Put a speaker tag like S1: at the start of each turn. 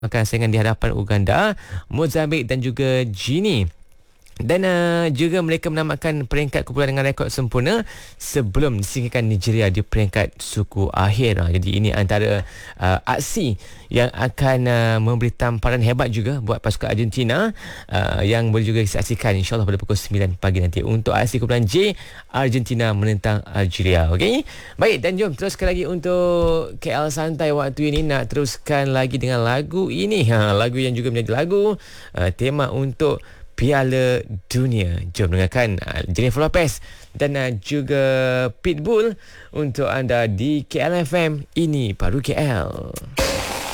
S1: Akan saingan di hadapan Uganda, Mozambik dan juga Guinea. Dan juga mereka menamatkan peringkat kumpulan dengan rekod sempurna sebelum disingkirkan Nigeria di peringkat suku akhir. Jadi ini antara aksi yang akan memberi tamparan hebat juga buat pasukan Argentina, yang boleh juga disaksikan insyaAllah pada pukul 9 pagi nanti untuk aksi kumpulan J, Argentina menentang Algeria. Okey, baik, dan jom teruskan lagi untuk KL Santai waktu ini. Nak teruskan lagi dengan lagu ini, lagu yang juga menjadi lagu tema untuk Piala Dunia. Jom dengarkan Jennifer Lopez dan juga Pitbull untuk anda di KL FM. Ini baru KL.